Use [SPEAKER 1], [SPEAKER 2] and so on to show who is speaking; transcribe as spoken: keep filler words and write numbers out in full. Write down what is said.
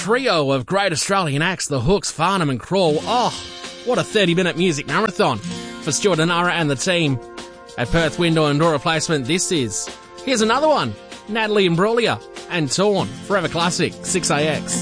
[SPEAKER 1] trio of great Australian acts, The Hooks, Farnham and Crawl. Oh, what a thirty-minute music marathon for Stuart and Nara and the team at Perth Window and Door Replacement. This is. Here's another one, Natalie Imbruglia and Torn, Forever Classic, six A X.